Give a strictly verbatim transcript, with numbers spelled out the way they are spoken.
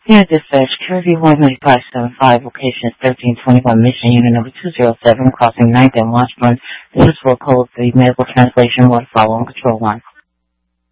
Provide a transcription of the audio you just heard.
Here dispatch, Curvy one nine five seven five, location thirteen twenty-one, mission unit number two zero seven, crossing ninth and Washburn. This is for code three, medical translation, one follow on control line.